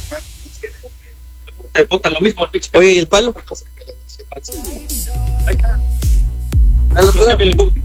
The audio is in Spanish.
Te puta lo mismo, pinche. Oye, ¿y el palo? Ahí está.